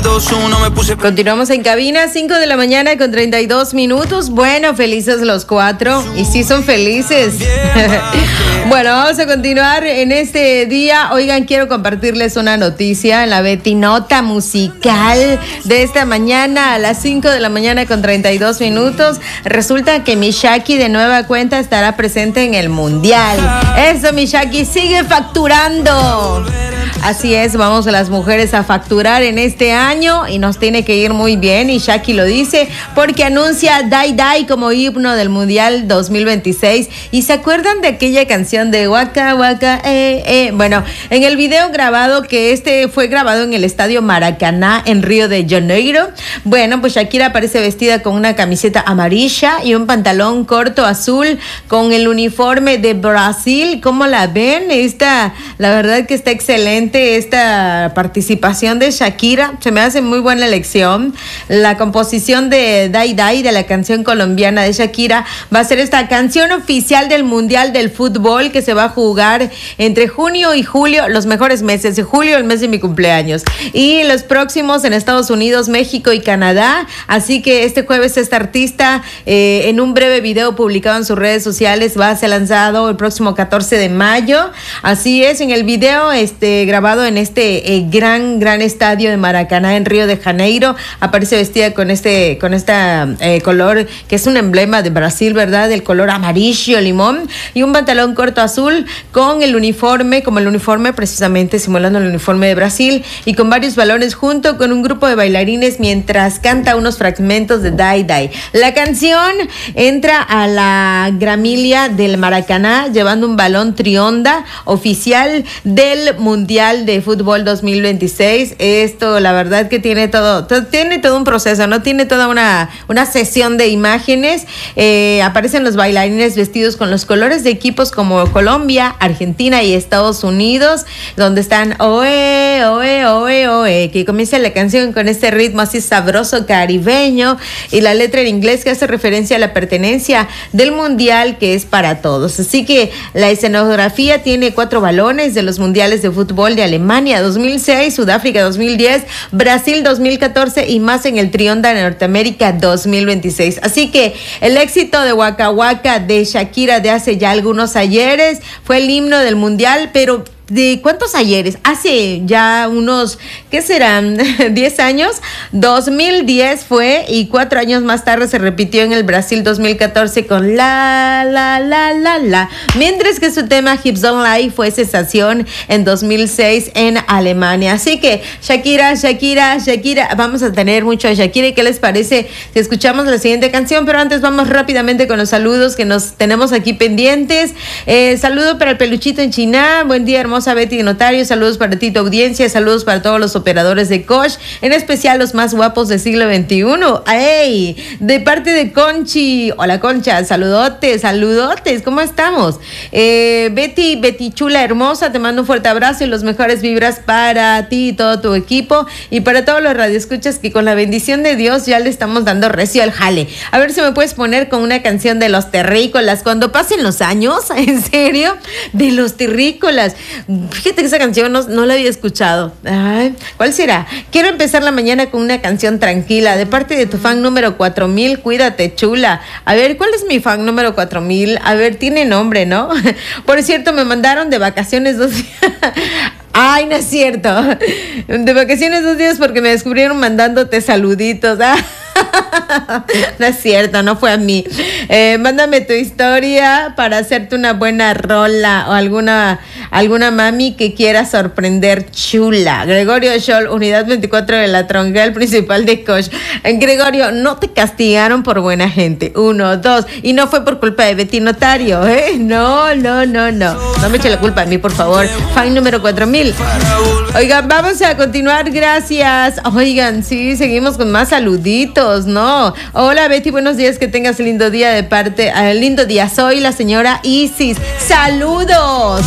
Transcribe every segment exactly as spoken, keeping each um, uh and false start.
dos, uno, me puse... Continuamos en cabina, cinco de la mañana con treinta y dos minutos. Bueno, felices los cuatro. Y sí son felices. Bueno, vamos a continuar en este día. Oigan, quiero compartirles una noticia en la Betty Nota musical de esta mañana a las cinco de la mañana con treinta y dos minutos. Resulta que mi Shaki de nueva cuenta estará presente en el Mundial. Eso, mi Shaki, sigue facturando. Así es, vamos a las mujeres a facturar en este año y nos tiene que ir muy bien, y Shaki lo dice porque anuncia Die Die como himno del Mundial dos mil veintiséis. ¿Y se acuerdan de aquella canción de Waka Waka? Eh, eh? Bueno, en el video grabado, que este fue grabado en el estadio Maracaná en Río de Janeiro, bueno, pues Shakira aparece vestida con una camiseta amarilla y un pantalón corto azul con el uniforme de Brasil. ¿Cómo la ven? Esta, la verdad que está excelente esta participación de Shakira, se me hace muy buena elección. La composición de Die Die, de la canción colombiana de Shakira, va a ser esta canción oficial del Mundial del Fútbol que se va a jugar entre junio y julio, los mejores meses de julio, el mes de mi cumpleaños, y los próximos en Estados Unidos, México y Canadá. Así que este jueves esta artista, eh, en un breve video publicado en sus redes sociales, va a ser lanzado el próximo catorce de mayo. Así es, en el video este grabado en este eh, gran, gran estadio de Maracaná en Río de Janeiro, aparece vestida con este, con esta eh, color que es un emblema de Brasil, ¿verdad? El color amarillo limón, y un pantalón corto azul con el uniforme, como el uniforme precisamente simulando el uniforme de Brasil, y con varios balones junto con un grupo de bailarines mientras canta unos fragmentos de Die Die. La canción entra a la gramilia del Maracaná llevando un balón trionda oficial del Mundial de Fútbol dos mil veintiséis. Esto, la verdad que tiene todo, todo tiene todo un proceso, ¿no? Tiene toda una, una sesión de imágenes. Eh, aparecen los bailarines vestidos con los colores de equipos como Colombia, Argentina y Estados Unidos, donde están oe, oe, oe, oe, que comienza la canción con este ritmo así sabroso caribeño, y la letra en inglés que hace referencia a la pertenencia del Mundial, que es para todos. Así que la escenografía tiene cuatro balones de los mundiales de fútbol de Alemania dos mil seis, Sudáfrica dos mil diez, Brasil dos mil catorce y más en el Trionda de Norteamérica dos mil veintiséis. Así que el éxito de Waka Waka de Shakira de hace ya algunos ayeres fue el himno del Mundial, pero ¿de cuántos ayeres? Hace ya unos, ¿qué serán? diez años. dos mil diez fue, y cuatro años más tarde se repitió en el Brasil dos mil catorce con La, La, La, La, La. Mientras que su tema Hips Don't Lie fue sensación en dos mil seis en Alemania. Así que Shakira, Shakira, Shakira, vamos a tener mucho a Shakira. ¿Y qué les parece si escuchamos la siguiente canción? Pero antes vamos rápidamente con los saludos que nos tenemos aquí pendientes. Eh, saludo para el Peluchito en China. Buen día, hermoso. A Betty Notario, saludos para ti, tu audiencia, saludos para todos los operadores de Coach, en especial los más guapos del siglo veintiuno. ¡Ey! De parte de Conchi. Hola, Concha, saludotes, saludotes, ¿cómo estamos? Eh, Betty, Betty chula, hermosa, te mando un fuerte abrazo y los mejores vibras para ti y todo tu equipo, y para todos los radioescuchas que con la bendición de Dios ya le estamos dando recio al jale. A ver si me puedes poner con una canción de los terrícolas, cuando pasen los años, ¿en serio? De los terrícolas. Fíjate que esa canción no, no la había escuchado. Ay, ¿cuál será? Quiero empezar la mañana con una canción tranquila de parte de tu fan número cuatro mil. Cuídate, chula. A ver, ¿cuál es mi fan número cuatro mil? A ver, tiene nombre, ¿no? Por cierto, me mandaron de vacaciones dos días. Ay, no es cierto. De vacaciones dos días porque me descubrieron mandándote saluditos. Ah. No es cierto, no fue a mí. Eh, mándame tu historia para hacerte una buena rola o alguna, alguna mami que quiera sorprender chula. Gregorio Scholl, unidad veinticuatro de la Tronguel, principal de Coach. Eh, Gregorio, no te castigaron por buena gente. Uno, dos. Y no fue por culpa de Betty Notario, ¿eh? No, no, no, no. No me eche la culpa a mí, por favor. Fan número cuatro mil. Oigan, vamos a continuar, gracias. Oigan, sí, seguimos con más saluditos, ¿no? Hola Betty, buenos días, que tengas lindo día de parte, uh, lindo día, soy la señora Isis, saludos.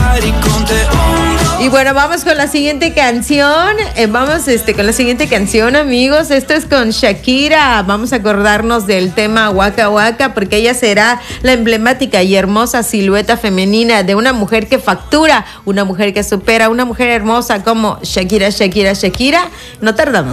Y bueno, vamos con la siguiente canción, eh, vamos este con la siguiente canción, amigos. Esto es con Shakira. Vamos a acordarnos del tema Waka Waka, porque ella será la emblemática y hermosa silueta femenina de una mujer que factura, una mujer que supera, una mujer hermosa como Shakira, Shakira, Shakira. No tardamos.